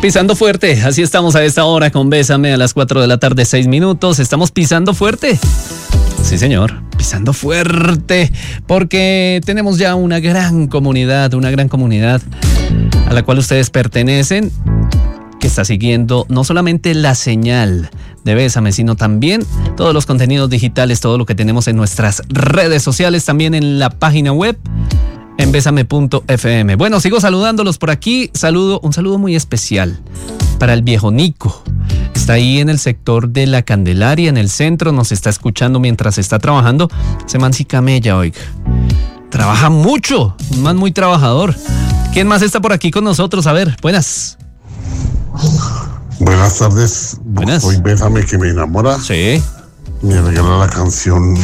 Pisando fuerte, así estamos a esta hora con Bésame a las 4 de la tarde, 6 minutos. Estamos pisando fuerte. Sí, señor, pisando fuerte, porque tenemos ya una gran comunidad a la cual ustedes pertenecen, que está siguiendo no solamente la señal de Bésame, sino también todos los contenidos digitales, todo lo que tenemos en nuestras redes sociales, también en la página web, en besame.fm. Bueno, sigo saludándolos por aquí. Un saludo muy especial para el viejo Nico. Está ahí en el sector de la Candelaria, en el centro, nos está escuchando mientras está trabajando. Se man sí camella, oiga. Trabaja mucho, un man muy trabajador. ¿Quién más está por aquí con nosotros? A ver, buenas. Buenas tardes. Buenas. Soy Bésame que me enamora. Sí. Me regala la canción.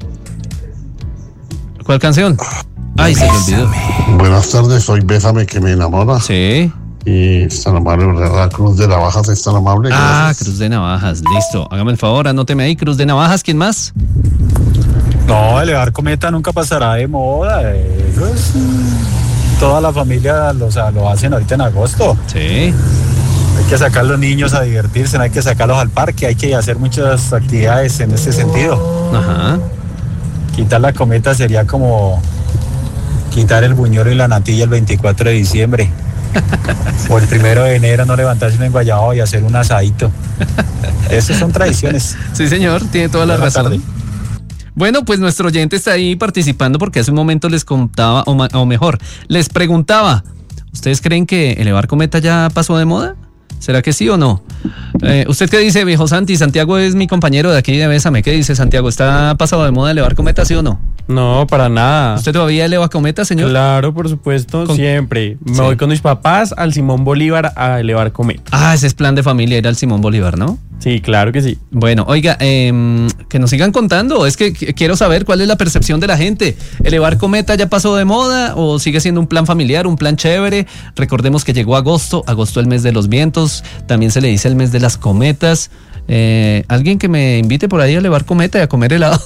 ¿Cuál canción? Ay, se me olvidó. Buenas tardes, soy Bésame que me enamora. Sí. Y es tan amable, la Cruz de Navajas es tan amable. Gracias. Cruz de Navajas, listo. Hágame el favor, anóteme ahí, Cruz de Navajas. ¿Quién más? No, elevar cometa nunca pasará de moda. Eso es... Toda la familia lo hacen ahorita en agosto. Sí. Hay que sacar a los niños a divertirse, hay que sacarlos al parque, hay que hacer muchas actividades en ese sentido. Ajá. Quitar la cometa sería como quitar el buñuelo y la natilla el 24 de diciembre. O el 1 de enero no levantarse un enguayado y hacer un asadito. Esas son tradiciones. Sí, señor, tiene toda la razón. Tarde. Bueno, pues nuestro oyente está ahí participando porque hace un momento les contaba, o mejor, les preguntaba, ¿ustedes creen que elevar cometa ya pasó de moda? ¿Será que sí o no? ¿Usted qué dice, viejo Santi? Santiago es mi compañero de aquí de Bésame. ¿Qué dice, Santiago? ¿Está pasado de moda elevar cometa, sí o no? No, para nada. ¿Usted todavía eleva cometa, señor? Claro, por supuesto, siempre. Me voy con mis papás al Simón Bolívar a elevar cometa. Ah, ese es plan de familia, ir al Simón Bolívar, ¿no? Sí, claro que sí. Bueno, oiga, que nos sigan contando. Es que quiero saber cuál es la percepción de la gente. ¿Elevar cometa ya pasó de moda o sigue siendo un plan familiar, un plan chévere? Recordemos que llegó agosto el mes de los vientos, también se le dice el mes de las cometas. Alguien que me invite por ahí a elevar cometa y a comer helado.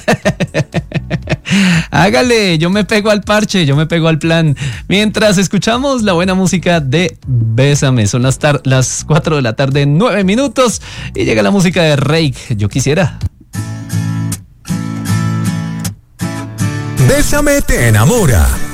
Hágale, yo me pego al parche, yo me pego al plan. Mientras escuchamos la buena música de Bésame, son las 4 de la tarde, 9 minutos, y llega la música de Rake, Yo Quisiera. Bésame te enamora.